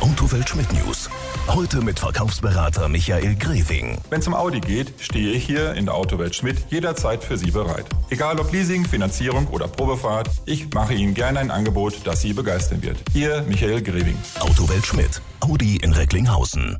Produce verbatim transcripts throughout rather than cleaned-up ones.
Autowelt Schmidt News. Heute mit Verkaufsberater Michael Greving. Wenn es um Audi geht, stehe ich hier in der Autowelt Schmidt jederzeit für Sie bereit. Egal ob Leasing, Finanzierung oder Probefahrt, ich mache Ihnen gerne ein Angebot, das Sie begeistern wird. Ihr Michael Greving. Autowelt Schmidt. Audi in Recklinghausen.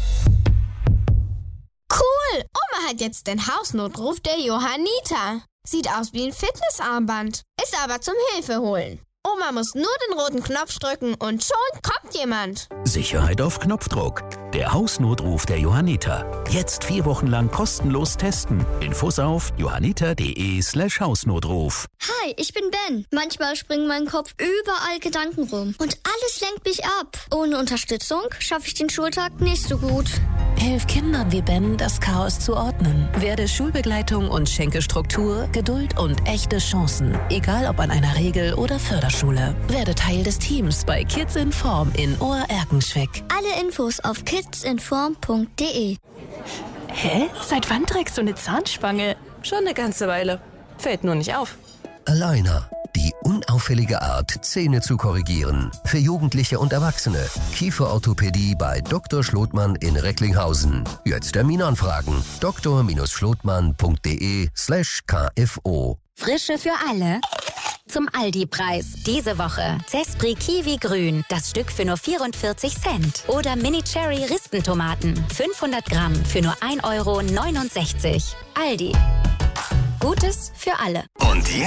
Cool! Oma hat jetzt den Hausnotruf der Johanniter. Sieht aus wie ein Fitnessarmband. Ist aber zum Hilfeholen. Oma muss nur den roten Knopf drücken und schon kommt jemand. Sicherheit auf Knopfdruck. Der Hausnotruf der Johanniter. Jetzt vier Wochen lang kostenlos testen. Infos auf johanniter.de slash Hausnotruf. Hi, ich bin Ben. Manchmal springt mein Kopf überall Gedanken rum. Und alles lenkt mich ab. Ohne Unterstützung schaffe ich den Schultag nicht so gut. Hilf Kindern wie Ben, das Chaos zu ordnen. Werde Schulbegleitung und schenke Struktur, Geduld und echte Chancen. Egal ob an einer Regel- oder Förderschule. Werde Teil des Teams bei Kids in Form in Ohr-Erkenschwick. Alle Infos auf kidsinform punkt de. Hä? Seit wann trägst du eine Zahnspange? Schon eine ganze Weile. Fällt nur nicht auf. Aligner. Die unauffällige Art, Zähne zu korrigieren. Für Jugendliche und Erwachsene. Kieferorthopädie bei Doktor Schlotmann in Recklinghausen. Jetzt Termin anfragen. doktor-schlotmann.de slash kfo. Frische für alle. Zum Aldi-Preis. Diese Woche Zespri Kiwi Grün. Das Stück für nur vierundvierzig Cent. Oder Mini Cherry Rispentomaten. fünfhundert Gramm für nur ein Euro neunundsechzig. Aldi. Gutes für alle. Und jetzt